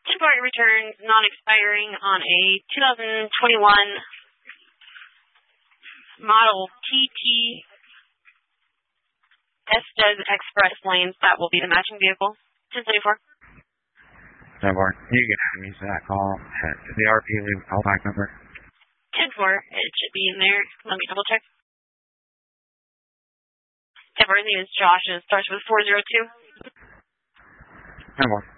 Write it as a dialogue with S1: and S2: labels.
S1: Temporary return, non-expiring on a 2021 model TT Estes Express lanes. That will be the matching vehicle. 1074.
S2: You can add me to that call at the RP callback number.
S1: 10-4. It should be in there. Let me double check. 10-4. His name is Josh and it starts with 402.
S2: 10-4.